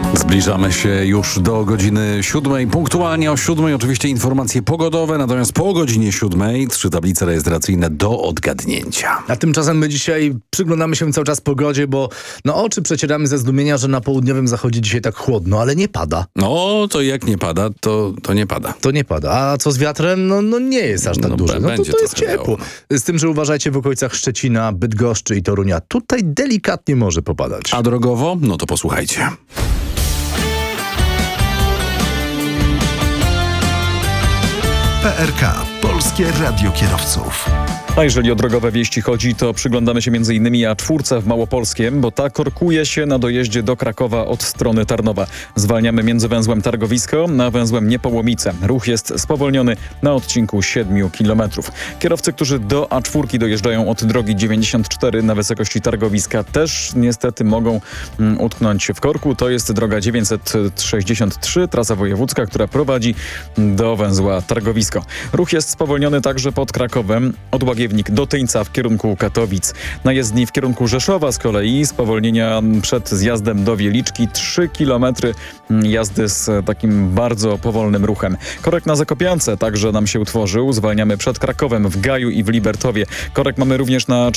Zbliżamy się już do godziny 7. Punktualnie o 7 oczywiście informacje pogodowe, natomiast po godzinie 7 3 tablice rejestracyjne do odgadnięcia. A tymczasem my dzisiaj przyglądamy się cały czas pogodzie, bo oczy przecieramy ze zdumienia, że na południowym zachodzie dzisiaj tak chłodno, ale nie pada. No, to jak nie pada, to nie pada. To nie pada. A co z wiatrem? No nie jest aż tak duży. To jest ciepło. Z tym, że uważajcie w okolicach Szczecina, Bydgoszczy i Torunia. Tutaj delikatnie może popadać. A drogowo? No to posłuchajcie. PRK. Polskie Radio Kierowców. A jeżeli o drogowe wieści chodzi, to przyglądamy się m.in. A4 w Małopolskiem, bo ta korkuje się na dojeździe do Krakowa od strony Tarnowa. Zwalniamy między węzłem Targowisko a węzłem Niepołomice. Ruch jest spowolniony na odcinku 7 km. Kierowcy, którzy do A4 dojeżdżają od drogi 94 na wysokości Targowiska, też niestety mogą utknąć w korku. To jest droga 963, trasa wojewódzka, która prowadzi do węzła Targowisko. Ruch jest spowolniony także pod Krakowem od Łagiewnik do Tyńca w kierunku Katowic. Na jezdni w kierunku Rzeszowa z kolei spowolnienia przed zjazdem do Wieliczki 3 km jazdy z takim bardzo powolnym ruchem. Korek na Zakopiance także nam się utworzył. Zwalniamy przed Krakowem w Gaju i w Libertowie. Korek mamy również na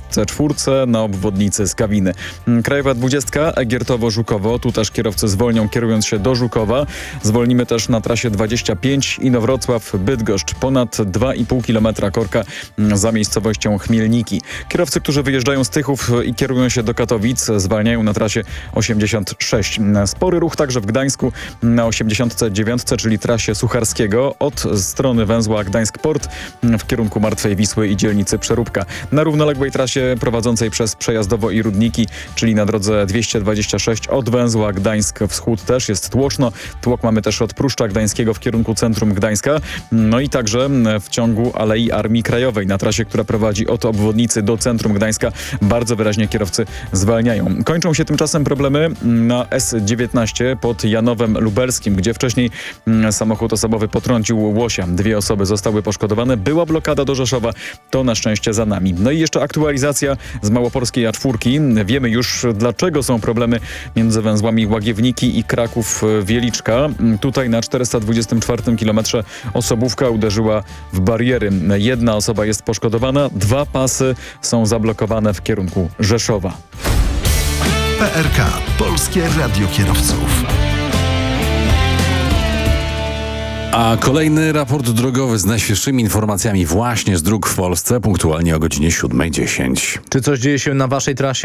44 na obwodnicy Skawiny. Krajowa 20 Egiertowo-Żukowo. Tu też kierowcy zwolnią kierując się do Żukowa. Zwolnimy też na trasie 25 Inowrocław-Bydgoszcz. Ponad 2,5 km korka za miejscowością Chmielniki. Kierowcy, którzy wyjeżdżają z Tychów i kierują się do Katowic, zwalniają na trasie 86. Spory ruch także w Gdańsku na 89, czyli trasie Sucharskiego od strony węzła Gdańsk-Port w kierunku Martwej Wisły i dzielnicy Przeróbka. Na równoległej trasie prowadzącej przez Przejazdowo i Rudniki, czyli na drodze 226 od węzła Gdańsk Wschód też jest tłoczno. Tłok mamy też od Pruszcza Gdańskiego w kierunku centrum Gdańska. No i także w ciągu Alei Armii Krajowej na trasie, która prowadzi od obwodnicy do centrum Gdańska. Bardzo wyraźnie kierowcy zwalniają. Kończą się tymczasem problemy na S19 pod Janowem Lubelskim, gdzie wcześniej samochód osobowy potrącił łosia. 2 osoby zostały poszkodowane. Była blokada do Rzeszowa. To na szczęście za nami. No i jeszcze aktualizacja z małopolskiej A4. Wiemy już, dlaczego są problemy między węzłami Łagiewniki i Kraków-Wieliczka. Tutaj na 424 km osobówka uderzyła w bariery. 1 osoba jest poszkodowana, 2 pasy są zablokowane w kierunku Rzeszowa. PRK. Polskie Radio Kierowców. A kolejny raport drogowy z najświeższymi informacjami właśnie z dróg w Polsce, punktualnie o godzinie 7:10. Czy coś dzieje się na waszej trasie?